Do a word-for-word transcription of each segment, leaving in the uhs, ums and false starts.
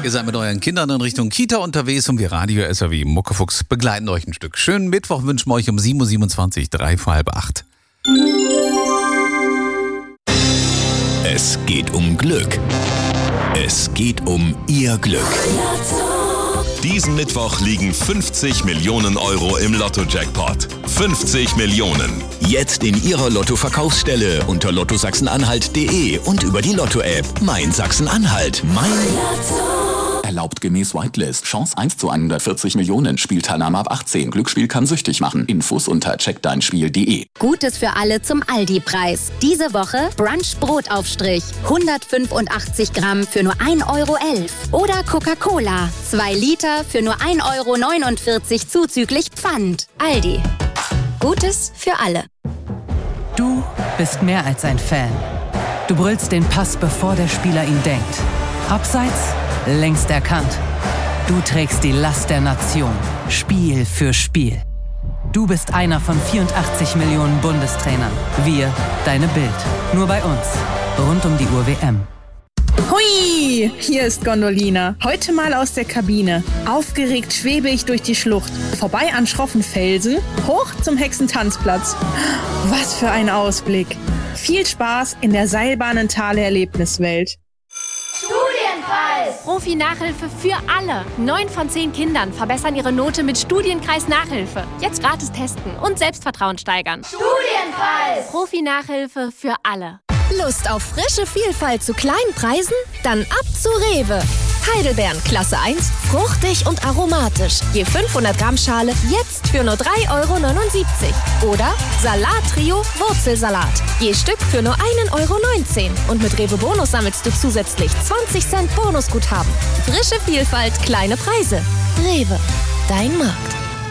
Ihr seid mit euren Kindern in Richtung Kita unterwegs und wir Radio S R W Muckefuchs begleiten euch ein Stück. Schönen Mittwoch wünschen wir euch um sieben Uhr siebenundzwanzig, drei vor halb acht. Es geht um Glück. Es geht um Ihr Glück. Diesen Mittwoch liegen fünfzig Millionen Euro im Lotto-Jackpot. fünfzig Millionen. Jetzt in Ihrer Lotto-Verkaufsstelle unter lotto sachsen-anhalt punkt de und über die Lotto-App. Mein Sachsen-Anhalt. Mein Lotto. Erlaubt gemäß Whitelist. Chance eins zu hundertvierzig Millionen. Spielteilnahme ab achtzehn. Glücksspiel kann süchtig machen. Infos unter check dein spiel punkt de. Gutes für alle zum Aldi-Preis. Diese Woche Brunch-Brotaufstrich. hundertfünfundachtzig Gramm für nur ein Euro elf. Oder Coca-Cola. zwei Liter für nur ein Euro neunundvierzig zuzüglich Pfand. Aldi. Gutes für alle. Du bist mehr als ein Fan. Du brüllst den Pass, bevor der Spieler ihn denkt. Abseits, längst erkannt. Du trägst die Last der Nation. Spiel für Spiel. Du bist einer von vierundachtzig Millionen Bundestrainern. Wir, deine Bild. Nur bei uns. Rund um die Uhr W M. Hui, hier ist Gondolina. Heute mal aus der Kabine. Aufgeregt schwebe ich durch die Schlucht. Vorbei an schroffen Felsen, hoch zum Hexentanzplatz. Was für ein Ausblick. Viel Spaß in der Seilbahnentale-Erlebniswelt. Studienkreis! Profi-Nachhilfe für alle. Neun von zehn Kindern verbessern ihre Note mit Studienkreis Nachhilfe. Jetzt gratis testen und Selbstvertrauen steigern. Studienkreis! Profi-Nachhilfe für alle. Lust auf frische Vielfalt zu kleinen Preisen? Dann ab zu Rewe. Heidelbeeren Klasse eins, fruchtig und aromatisch. Je fünfhundert Gramm Schale jetzt für nur drei Euro neunundsiebzig. Oder Salat-Trio Wurzelsalat. Je Stück für nur ein Euro neunzehn. Und mit Rewe Bonus sammelst du zusätzlich zwanzig Cent Bonusguthaben. Frische Vielfalt, kleine Preise. Rewe, dein Markt.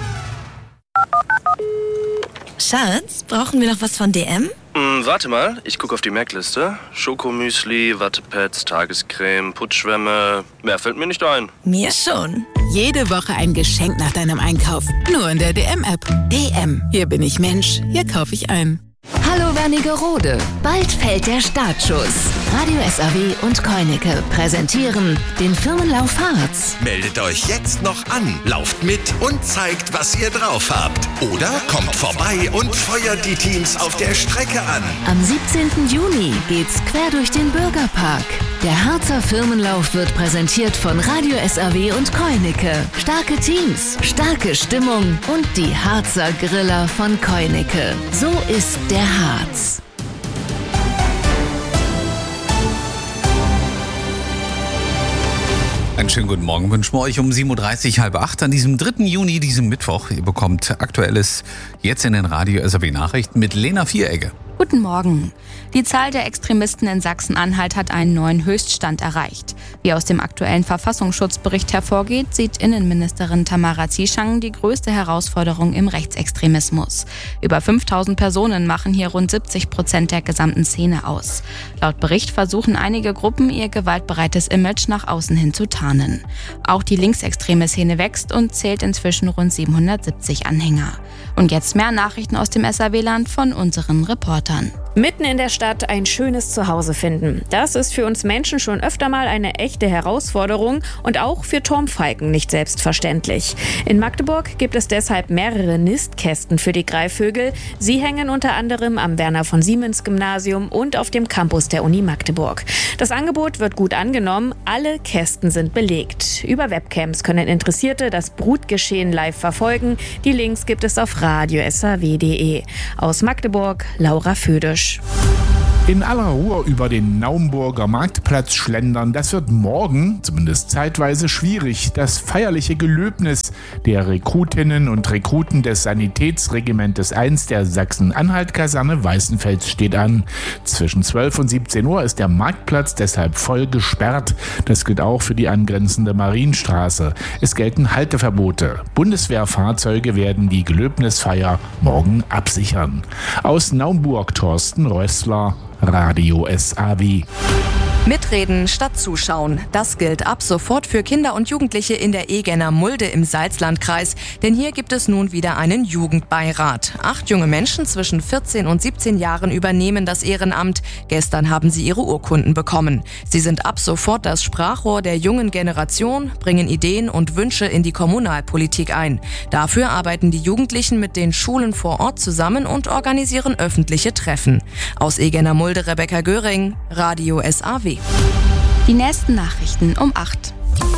Schatz, brauchen wir noch was von D M? Hm, warte mal, ich gucke auf die Merkliste. Schokomüsli, Wattepads, Tagescreme, Putzschwämme. Mehr fällt mir nicht ein. Mir schon. Jede Woche ein Geschenk nach deinem Einkauf. Nur in der D M-App. D M. Hier bin ich Mensch. Hier kaufe ich ein. Hallo Wernigerode. Bald fällt der Startschuss. Radio S R W und Koineke präsentieren den Firmenlauf Harz. Meldet euch jetzt noch an, lauft mit und zeigt, was ihr drauf habt. Oder kommt vorbei und feuert die Teams auf der Strecke an. Am siebzehnten Juni geht's quer durch den Bürgerpark. Der Harzer Firmenlauf wird präsentiert von Radio S R W und Koineke. Starke Teams, starke Stimmung und die Harzer Griller von Koineke. So ist der Harz. Einen schönen guten Morgen wünschen wir euch um sieben Uhr dreißig, halb acht an diesem dritten Juni, diesem Mittwoch. Ihr bekommt Aktuelles jetzt in den Radio S R W Nachrichten mit Lena Vieregge. Guten Morgen. Die Zahl der Extremisten in Sachsen-Anhalt hat einen neuen Höchststand erreicht. Wie aus dem aktuellen Verfassungsschutzbericht hervorgeht, sieht Innenministerin Tamara Zieschang die größte Herausforderung im Rechtsextremismus. Über fünftausend Personen machen hier rund siebzig Prozent der gesamten Szene aus. Laut Bericht versuchen einige Gruppen, ihr gewaltbereites Image nach außen hin zu tarnen. Auch die linksextreme Szene wächst und zählt inzwischen rund siebenhundertsiebzig Anhänger. Und jetzt mehr Nachrichten aus dem S R W-Land von unseren Reportern. Mitten in der Stadt ein schönes Zuhause finden. Das ist für uns Menschen schon öfter mal eine echte Herausforderung und auch für Turmfalken nicht selbstverständlich. In Magdeburg gibt es deshalb mehrere Nistkästen für die Greifvögel. Sie hängen unter anderem am Werner-von-Siemens-Gymnasium und auf dem Campus der Uni Magdeburg. Das Angebot wird gut angenommen. Alle Kästen sind belegt. Über Webcams können Interessierte das Brutgeschehen live verfolgen. Die Links gibt es auf radio s r w punkt de. Aus Magdeburg, Laura Födisch. In aller Ruhe über den Naumburger Marktplatz schlendern, das wird morgen, zumindest zeitweise, schwierig. Das feierliche Gelöbnis der Rekrutinnen und Rekruten des Sanitätsregimentes eins der Sachsen-Anhalt-Kaserne Weißenfels steht an. Zwischen zwölf und siebzehn Uhr ist der Marktplatz deshalb voll gesperrt. Das gilt auch für die angrenzende Marienstraße. Es gelten Halteverbote. Bundeswehrfahrzeuge werden die Gelöbnisfeier morgen absichern. Aus Naumburg Thorsten Rössler, Radio S A W. Mitreden statt zuschauen. Das gilt ab sofort für Kinder und Jugendliche in der Egener Mulde im Salzlandkreis. Denn hier gibt es nun wieder einen Jugendbeirat. Acht junge Menschen zwischen vierzehn und siebzehn Jahren übernehmen das Ehrenamt. Gestern haben sie ihre Urkunden bekommen. Sie sind ab sofort das Sprachrohr der jungen Generation, bringen Ideen und Wünsche in die Kommunalpolitik ein. Dafür arbeiten die Jugendlichen mit den Schulen vor Ort zusammen und organisieren öffentliche Treffen. Aus Egener Mulde Rebecca Göring, Radio S A W. Die nächsten Nachrichten um acht.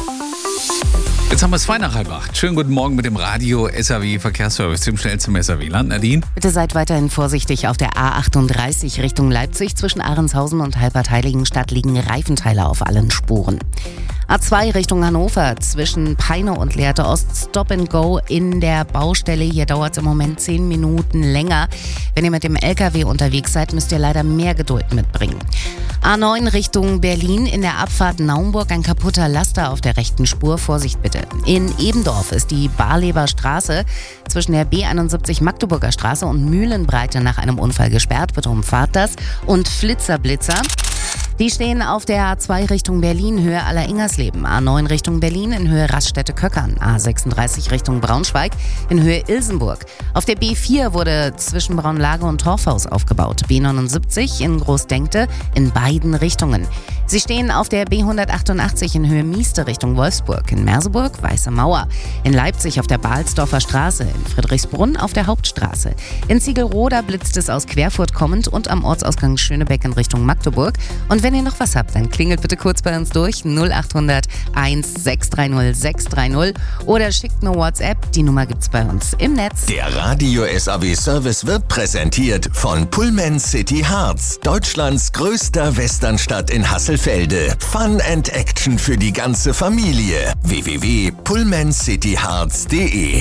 Jetzt haben wir es zwei nach halb acht. Schönen guten Morgen mit dem Radio S A W Verkehrsservice, dem schnellsten S A W-Land. Nadine? Bitte seid weiterhin vorsichtig. Auf der A achtunddreißig Richtung Leipzig zwischen Ahrenshausen und Halbert-Heiligenstadt liegen Reifenteile auf allen Spuren. A zwei Richtung Hannover zwischen Peine und Lehrte Ost, Stop and Go in der Baustelle. Hier dauert es im Moment zehn Minuten länger. Wenn ihr mit dem L K W unterwegs seid, müsst ihr leider mehr Geduld mitbringen. A neun Richtung Berlin in der Abfahrt Naumburg ein kaputter Laster auf der rechten Spur. Vorsicht bitte. In Ebendorf ist die Barleber Straße zwischen der B einundsiebzig Magdeburger Straße und Mühlenbreite nach einem Unfall gesperrt. Bitte umfahrt das. Und Flitzerblitzer. Die stehen auf der A zwei Richtung Berlin, Höhe Aller-Ingersleben, A neun Richtung Berlin in Höhe Raststätte-Köckern, A sechsunddreißig Richtung Braunschweig in Höhe Ilsenburg. Auf der B vier wurde zwischen Braunlage und Torfhaus aufgebaut, B neunundsiebzig in Großdenkte in beiden Richtungen. Sie stehen auf der B hundertachtundachtzig in Höhe Mieste Richtung Wolfsburg, in Merseburg Weiße Mauer, in Leipzig auf der Balsdorfer Straße, in Friedrichsbrunn auf der Hauptstraße. In Ziegelroda blitzt es aus Querfurt kommend und am Ortsausgang Schönebeck in Richtung Magdeburg. Und wenn ihr noch was habt, dann klingelt bitte kurz bei uns durch null achthundert eins sechs drei null sechs drei null oder schickt eine WhatsApp. Die Nummer gibt's bei uns im Netz. Der Radio S A W Service wird präsentiert von Pullman City Harz, Deutschlands größter Westernstadt in Hasselfelde. Fun and Action für die ganze Familie. w w w punkt pullman city harz punkt de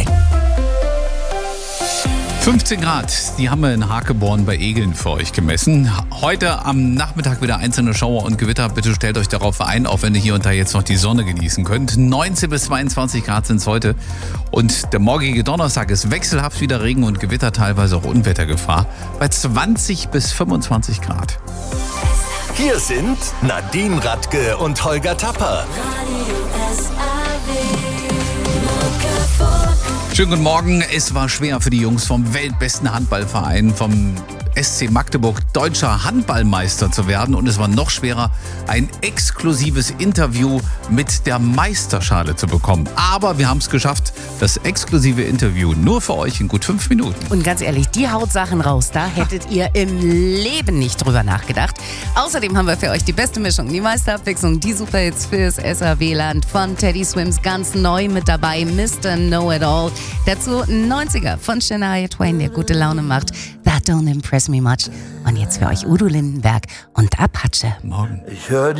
fünfzehn Grad, die haben wir in Hakeborn bei Egeln für euch gemessen. Heute am Nachmittag wieder einzelne Schauer und Gewitter. Bitte stellt euch darauf ein, auch wenn ihr hier und da jetzt noch die Sonne genießen könnt. neunzehn bis zweiundzwanzig Grad sind es heute. Und der morgige Donnerstag ist wechselhaft wieder Regen und Gewitter, teilweise auch Unwettergefahr, bei zwanzig bis fünfundzwanzig Grad. Hier sind Nadine Radke und Holger Tapper. Schönen guten Morgen. Es war schwer für die Jungs vom weltbesten Handballverein, vom S C Magdeburg, deutscher Handballmeister zu werden. Und es war noch schwerer, ein exklusives Interview mit der Meisterschale zu bekommen. Aber wir haben es geschafft. Das exklusive Interview nur für euch in gut fünf Minuten. Und ganz ehrlich, die haut Sachen raus. Da hättet ihr im Leben nicht drüber nachgedacht. Außerdem haben wir für euch die beste Mischung, die meiste Abwechslung, die Superhits fürs S A W-Land von Teddy Swims ganz neu mit dabei. Mister Know-It-All. Dazu neunziger von Shania Twain, der gute Laune macht. That don't impress me much. Und jetzt für euch Udo Lindenberg und Apache. Morgen. Ich höre